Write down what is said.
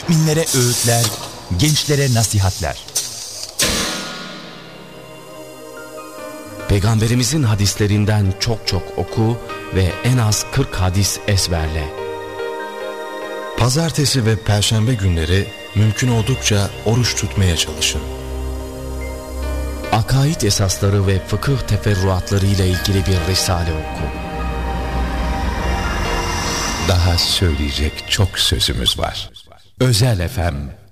müminlere öğütler, gençlere nasihatler. Peygamberimizin hadislerinden çok çok oku ve en az 40 hadis ezberle. Pazartesi ve Perşembe günleri mümkün oldukça oruç tutmaya çalışın. Akaid esasları ve fıkıh teferruatları ile ilgili bir risale oku. Daha söyleyecek çok sözümüz var. Özel FM